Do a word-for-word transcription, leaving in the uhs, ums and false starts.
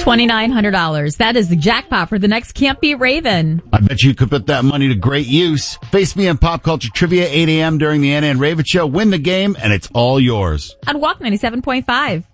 twenty-nine hundred dollars. That is the jackpot for the next Can't Be Raven. I bet you could put that money to great use. Face me in Pop Culture Trivia, eight a.m. during the Anna and Raven Show. Win the game, and it's all yours. On Walk ninety-seven point five.